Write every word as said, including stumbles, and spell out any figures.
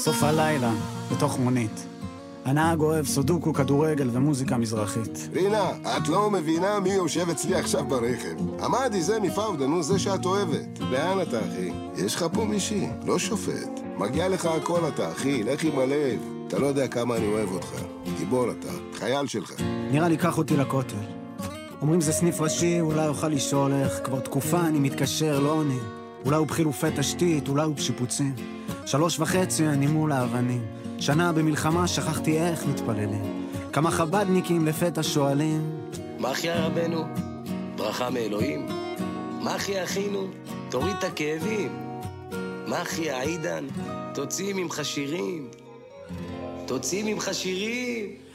סוף הלילה, בתוך מונית. הנהג אוהב סודוקו, כדורגל ומוזיקה מזרחית. רינה, את לא מבינה מי יושב אצלי עכשיו ברכב. עמדי זה מפאודה, נו זה שאת אוהבת. לאן אתה, אחי? יש לך פה מישהי, לא שופט. מגיע לך הכל אתה, אחי, לך עם הלב. אתה לא יודע כמה אני אוהב אותך. גיבור אתה, חייל שלך. נראה לי קח אותי לכותל. אומרים זה סניף ראשי, אולי אוכל לשאול איך. כבר תקופה אני מתקשר, לא עונה. אולי הוא בחילופי תשתית, אולי הוא בשיפוצים. שלוש וחצי אני מול האבנים. שנה במלחמה שכחתי איך מתפללים. כמה חבדניקים לפתע שואלים, מה אחי רבנו? ברכה מאלוהים. מה אחי אחינו? תוריד את הכאבים. מה אחי העידן? תוציא ממך שירים. תוציא ממך שירים.